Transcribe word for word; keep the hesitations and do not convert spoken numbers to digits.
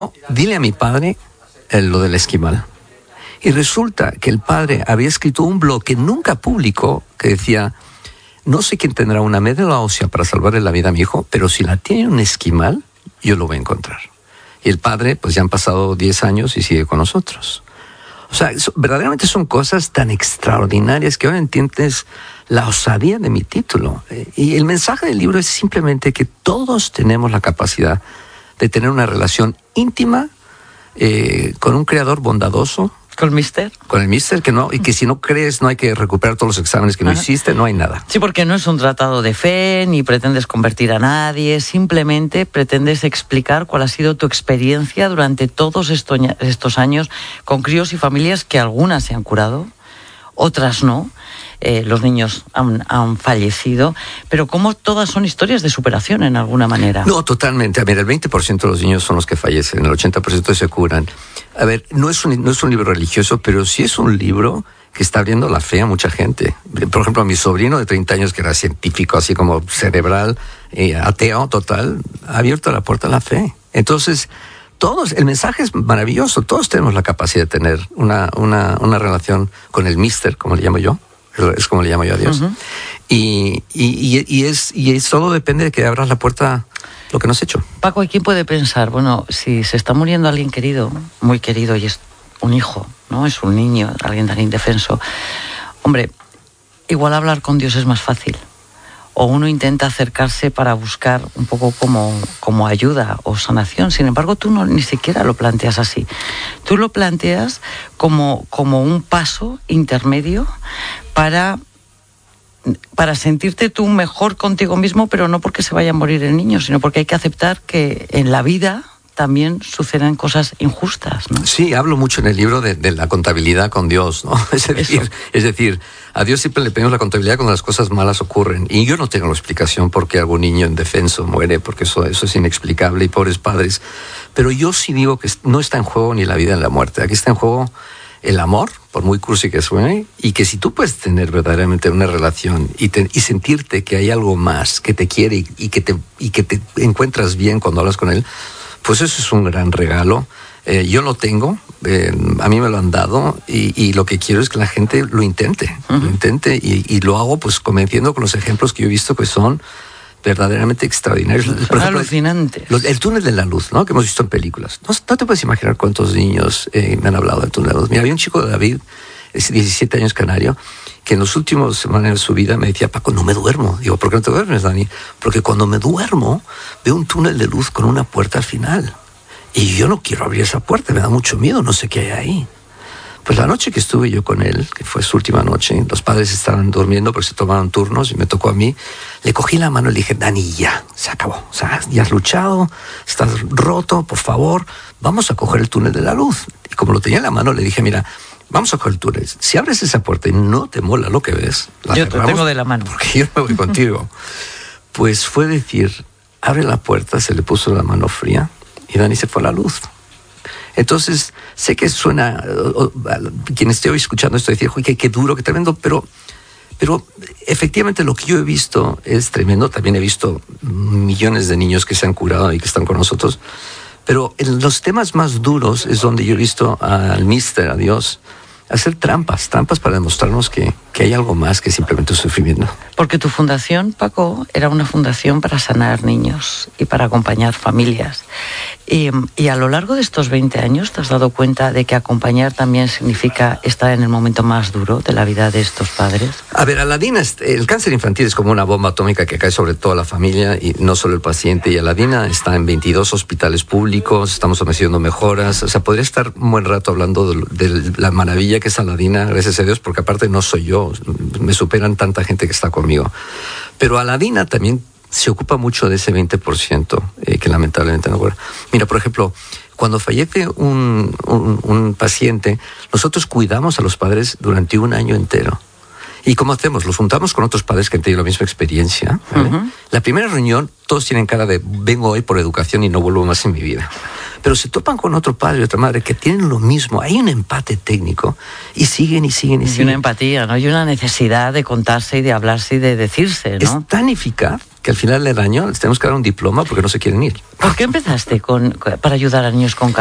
dile a mi padre eh, lo del esquimal. Y resulta que el padre había escrito un blog que nunca publicó, que decía, no sé quién tendrá una médula ósea para salvarle la vida a mi hijo, pero si la tiene un esquimal, yo lo voy a encontrar. Y el padre, pues ya han pasado diez años y sigue con nosotros. O sea, so, verdaderamente son cosas tan extraordinarias que ahora entiendes la osadía de mi título. Y el mensaje del libro es simplemente que todos tenemos la capacidad de tener una relación íntima eh, con un creador bondadoso. ¿Con el Mister? Con el Mister, que no, y que si no crees no hay que recuperar todos los exámenes que no Ajá. hiciste, no hay nada. Sí, porque no es un tratado de fe, ni pretendes convertir a nadie, simplemente pretendes explicar cuál ha sido tu experiencia durante todos esto, estos años con críos y familias que algunas se han curado, otras no. Eh, los niños han, han fallecido, pero como todas son historias de superación en alguna manera. No, totalmente. A ver, el veinte por ciento de los niños son los que fallecen, el ochenta por ciento se curan. A ver, no es un, no es un libro religioso, pero sí es un libro que está abriendo la fe a mucha gente. Por ejemplo, a mi sobrino de treinta años, que era científico, así como cerebral, eh, ateo total, ha abierto la puerta a la fe. Entonces, todos, el mensaje es maravilloso, todos tenemos la capacidad de tener una, una, una relación con el Mister, como le llamo yo. Es como le llamo yo a Dios. Uh-huh. y, y, y, es, y es, solo depende de que abras la puerta lo que no has hecho. Paco, ¿y quién puede pensar? Bueno, si se está muriendo alguien querido, muy querido, y es un hijo, ¿no? Es un niño, alguien tan indefenso. Hombre, igual hablar con Dios es más fácil. O uno intenta acercarse para buscar un poco como, como ayuda o sanación. Sin embargo, tú no, ni siquiera lo planteas así. Tú lo planteas como, como un paso intermedio para, para sentirte tú mejor contigo mismo, pero no porque se vaya a morir el niño, sino porque hay que aceptar que en la vida también suceden cosas injustas, ¿no? Sí, hablo mucho en el libro de, de la contabilidad con Dios, ¿no? Es decir, es decir, a Dios siempre le pedimos la contabilidad cuando las cosas malas ocurren. Y yo no tengo la explicación por qué algún niño indefenso muere, porque eso, eso es inexplicable, y pobres padres. Pero yo sí digo que no está en juego ni la vida ni la muerte. Aquí está en juego el amor, por muy cursi que suene, y que si tú puedes tener verdaderamente una relación y, te, y sentirte que hay algo más que te quiere y, y, que te, y que te encuentras bien cuando hablas con él, pues eso es un gran regalo. Eh, yo lo tengo, eh, a mí me lo han dado, y, y lo que quiero es que la gente lo intente, uh-huh. lo intente, y, y lo hago pues convenciendo con los ejemplos que yo he visto que son verdaderamente extraordinarios. Son Por ejemplo, alucinantes. El, el túnel de la luz, ¿no? Que hemos visto en películas. No, no te puedes imaginar cuántos niños eh, me han hablado del túnel de la luz. Mira, había un chico de David, es diecisiete años, canario, que en los últimos semanas de su vida me decía, Paco, no me duermo. Digo, ¿por qué no te duermes, Dani? Porque cuando me duermo veo un túnel de luz con una puerta al final. Y yo no quiero abrir esa puerta, me da mucho miedo, no sé qué hay ahí. Pues la noche que estuve yo con él, que fue su última noche, los padres estaban durmiendo porque se tomaron turnos y me tocó a mí, le cogí la mano y le dije, Dani, ya, se acabó. O sea, ya has luchado, estás roto, por favor, vamos a coger el túnel de la luz. Y como lo tenía en la mano, le dije, mira, vamos a coger el túnel. Si abres esa puerta y no te mola lo que ves, la yo te tengo de la mano. Porque yo me voy contigo. Pues fue decir, abre la puerta, se le puso la mano fría y Dani se fue a la luz. Entonces, sé que suena, o, o, quien esté hoy escuchando esto, decir, qué, qué duro, qué tremendo, pero, pero efectivamente lo que yo he visto es tremendo. También he visto millones de niños que se han curado y que están con nosotros, pero en los temas más duros es donde yo he visto al Mister, a Dios, hacer trampas, trampas para demostrarnos que, que hay algo más que simplemente sufrimiento. Porque tu fundación, Paco, era una fundación para sanar niños y para acompañar familias. Y, y a lo largo de estos veinte años te has dado cuenta de que acompañar también significa estar en el momento más duro de la vida de estos padres. A ver, Aladina, el cáncer infantil es como una bomba atómica que cae sobre toda la familia y no solo el paciente. Y Aladina está en veintidós hospitales públicos, estamos haciendo mejoras. O sea, podría estar un buen rato hablando de, de la maravilla que es Aladina, gracias a Dios, porque aparte no soy yo, me superan tanta gente que está conmigo. Pero Aladina también se ocupa mucho de ese veinte por ciento eh, que lamentablemente no ocurre. Mira, por ejemplo, cuando fallece un, un, un paciente, nosotros cuidamos a los padres durante un año entero. ¿Y cómo hacemos? Los juntamos con otros padres que han tenido la misma experiencia, ¿vale? Uh-huh. La primera reunión, todos tienen cara de vengo hoy por educación y no vuelvo más en mi vida. Pero se topan con otro padre y otra madre que tienen lo mismo. Hay un empate técnico y siguen y siguen y, y siguen. Y una empatía, ¿no? Y una necesidad de contarse y de hablarse y de decirse, ¿no? Es tan eficaz que al final del año les tenemos que dar un diploma porque no se quieren ir. ¿Por qué empezaste con, para ayudar a niños con